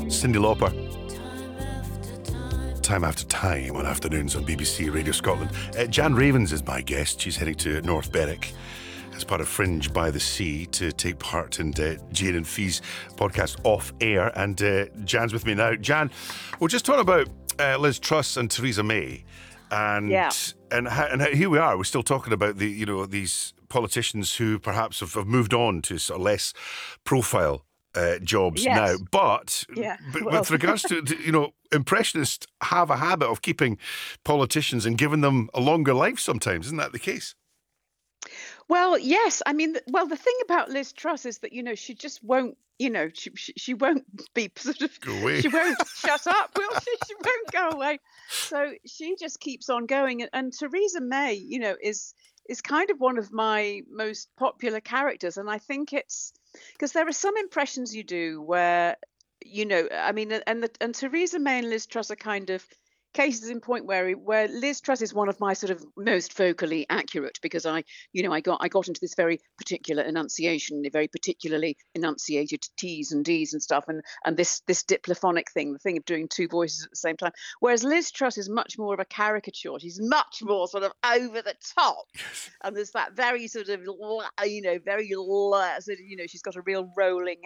Cyndi Lauper. Time after time on afternoons on BBC Radio Scotland. Jan Ravens is my guest. She's heading to North Berwick as part of Fringe by the Sea to take part in Jane and Fee's podcast Off Air. And Jan's with me now. Jan, we're just talking about Liz Truss and Theresa May. And here we are. We're still talking about these politicians who perhaps have moved on to sort of less profile jobs now. But with regards to, impressionists have a habit of keeping politicians and giving them a longer life sometimes. Isn't that the case? Well, yes. I mean, the thing about Liz Truss is that, she just won't, she won't be sort of, go away. She won't shut up, will she? She won't go away. So she just keeps on going. And Theresa May, is kind of one of my most popular characters. And I think it's because there are some impressions you do where, and Theresa May and Liz Truss are kind of cases in point where Liz Truss is one of my sort of most vocally accurate because I got into this very particular enunciation, very particularly enunciated T's and D's and stuff, and this diplophonic thing, the thing of doing two voices at the same time. Whereas Liz Truss is much more of a caricature. She's much more sort of over the top, and there's that very sort of very sort of, she's got a real rolling